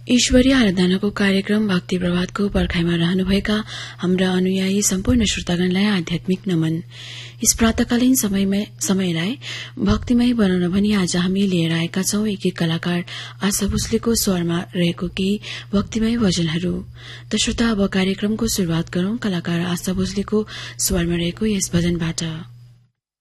ईश्वरीय आराधनाको कार्यक्रम भक्ति प्रभातको पर्खाइमा रहनुभएका हाम्रा अनुयायी सम्पूर्ण श्रोतागणलाई आध्यात्मिक नमन। यस प्रातकालीन समयलाई भक्तिमय बनाउन भनी आज हामी लिएर आएका छौं एक कलाकार आशा भोसलेको स्वरमा रहेको केही भक्तिमय भजनहरू। त श्रोता, अब कार्यक्रमको शुरूआत गरौं कलाकार आशा भोसलेको स्वरमा रहेको यस भजनबाट।